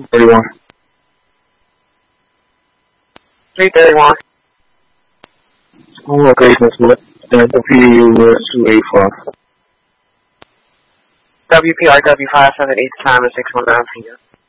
31. 331. School location is WPU 285. WPRW 578, time is 619 p.m.